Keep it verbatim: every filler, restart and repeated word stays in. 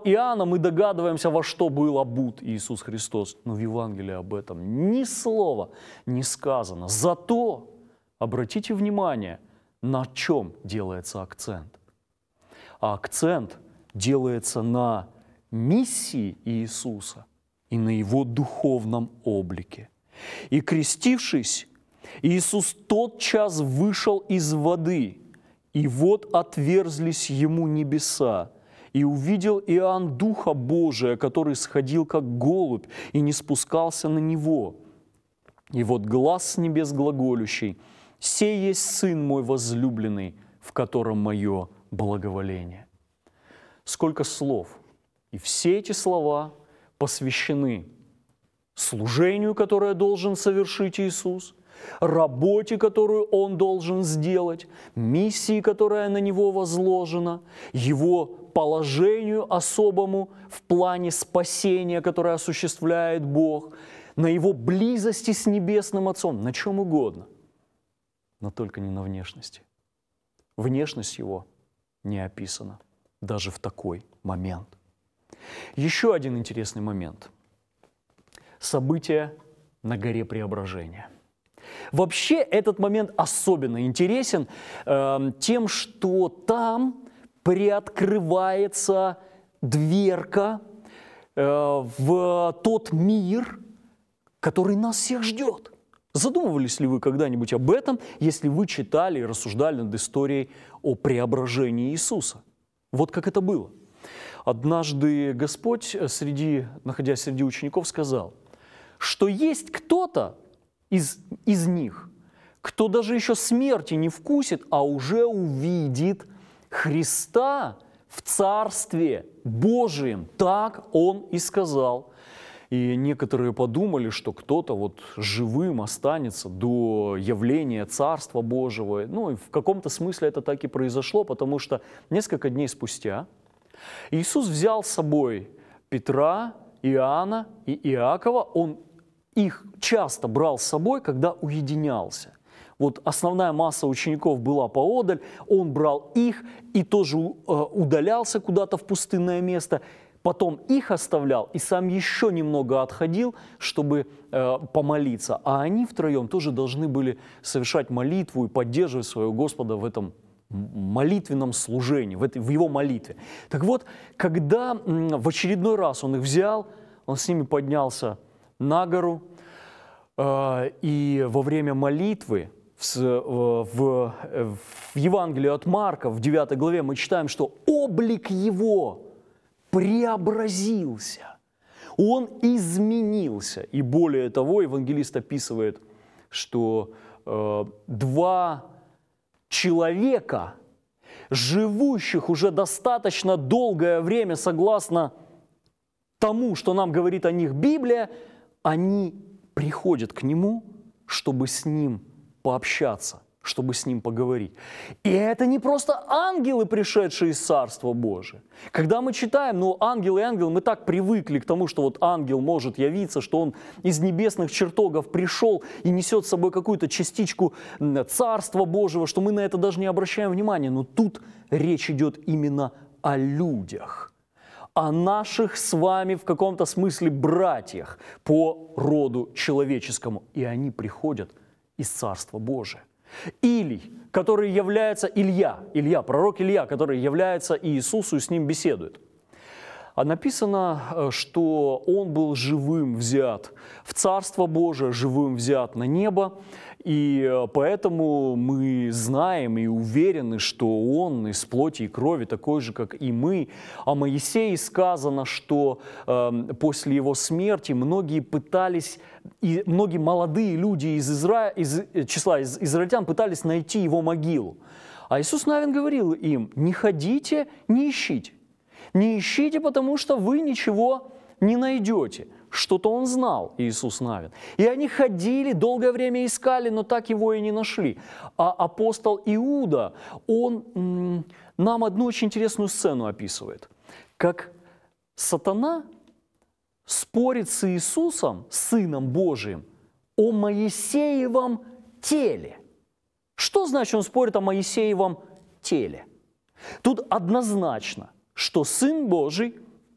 Иоанна мы догадываемся, во что был обут Иисус Христос, но в Евангелии об этом ни слова не сказано. Зато обратите внимание, на чем делается акцент. А акцент делается на миссии Иисуса и на Его духовном облике. И крестившись, Иисус тотчас вышел из воды, и вот отверзлись Ему небеса, и увидел Иоанн Духа Божия, который сходил как голубь и не спускался на Него. И вот глас с небес глаголющий: «Сей есть Сын мой возлюбленный, в котором мое благоволение». Сколько слов! И все эти слова посвящены служению, которое должен совершить Иисус, работе, которую Он должен сделать, миссии, которая на Него возложена, Его положению особому в плане спасения, которое осуществляет Бог, на Его близости с Небесным Отцом, на чем угодно, но только не на внешности. Внешность Его не описана даже в такой момент. Еще один интересный момент. События на горе Преображения. Вообще этот момент особенно интересен э, тем, что там приоткрывается дверка э, в тот мир, который нас всех ждет. Задумывались ли вы когда-нибудь об этом, если вы читали и рассуждали над историей о преображении Иисуса? Вот как это было. Однажды Господь, среди, находясь среди учеников, сказал, что есть кто-то из, из них, кто даже еще смерти не вкусит, а уже увидит Христа в Царстве Божием. Так Он и сказал. И некоторые подумали, что кто-то вот живым останется до явления Царства Божьего. Ну и в каком-то смысле это так и произошло, потому что несколько дней спустя Иисус взял с собой Петра, Иоанна и Иакова. Он их часто брал с собой, когда уединялся. Вот основная масса учеников была поодаль, Он брал их и тоже удалялся куда-то в пустынное место. Потом их оставлял и сам еще немного отходил, чтобы э, помолиться. А они втроем тоже должны были совершать молитву и поддерживать своего Господа в этом молитвенном служении, в, этой, в Его молитве. Так вот, когда м, в очередной раз Он их взял, Он с ними поднялся на гору, э, и во время молитвы в, в, в Евангелии от Марка, в девятой главе, мы читаем, что облик Его преобразился, Он изменился. И более того, евангелист описывает, что э, два человека, живущих уже достаточно долгое время, согласно тому, что нам говорит о них Библия, они приходят к Нему, чтобы с Ним пообщаться, чтобы с Ним поговорить. И это не просто ангелы, пришедшие из Царства Божия. Когда мы читаем, ну, ангел и ангел, мы так привыкли к тому, что вот ангел может явиться, что он из небесных чертогов пришел и несет с собой какую-то частичку Царства Божьего, что мы на это даже не обращаем внимания. Но тут речь идет именно о людях, о наших с вами в каком-то смысле братьях по роду человеческому. И они приходят из Царства Божия. Илий, который является Илья, Илья, пророк Илья, который является Иисусу и с ним беседует. А написано, что он был живым взят в Царство Божие, живым взят на небо, и поэтому мы знаем и уверены, что он из плоти и крови такой же, как и мы. О Моисее сказано, что э, после его смерти многие пытались, и многие молодые люди из, Изра... из числа из израильтян пытались найти его могилу. А Иисус Навин говорил им: не ходите, не ищите. Не ищите, потому что вы ничего не найдете. Что-то он знал, Иисус Навин. И они ходили, долгое время искали, но так его и не нашли. А апостол Иуда, он м, нам одну очень интересную сцену описывает. Как сатана спорит с Иисусом, Сыном Божиим, о Моисеевом теле. Что значит он спорит о Моисеевом теле? Тут однозначно, что Сын Божий